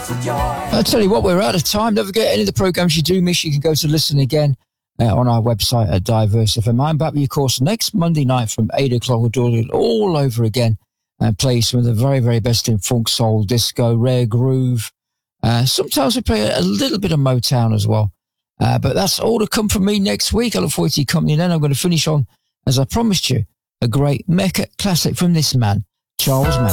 I'll tell you what, we're out of time. Don't forget, any of the programs you do miss, you can go to listen again on our website at Diverse FM. I'm back with you, of course, next Monday night from 8 o'clock. We'll do it all over again and play some of the very, very best in funk, soul, disco, rare groove. Sometimes we play a little bit of Motown as well. But that's all to come from me next week. I look forward to your company then. I'm going to finish on, as I promised you, a great Mecca classic from this man, Charles Mann.